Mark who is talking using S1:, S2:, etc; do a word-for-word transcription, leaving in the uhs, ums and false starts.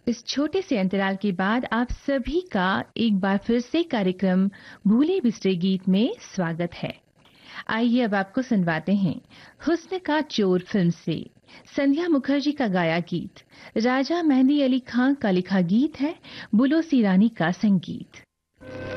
S1: इस छोटे से अंतराल के बाद आप सभी का एक बार फिर से कार्यक्रम भूले बिसरे गीत में स्वागत है। आइए अब आपको सुनवाते हैं हुस्न का चोर फिल्म से संध्या मुखर्जी का गाया गीत। राजा मेहंदी अली खान का लिखा गीत है, बुलो सी रानी का संगीत।